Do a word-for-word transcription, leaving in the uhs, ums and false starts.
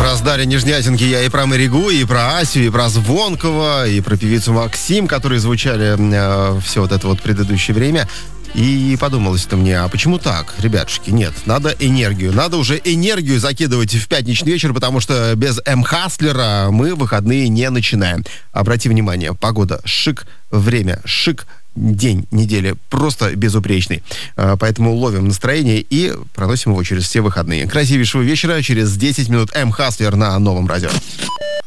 Раздали нежнятинки я и про Маригу, и про Асю, и про Звонкова, и про певицу Максим, которые звучали э, все вот это вот предыдущее время. И подумалось-то мне, а почему так, ребятушки? Нет, надо энергию. Надо уже энергию закидывать в пятничный вечер, потому что без М-Хаслера мы выходные не начинаем. Обрати внимание, погода шик, время шик, день недели просто безупречный. Поэтому ловим настроение и проносим его через все выходные. Красивейшего вечера. Через десять минут М-Хаслер на Новом радио.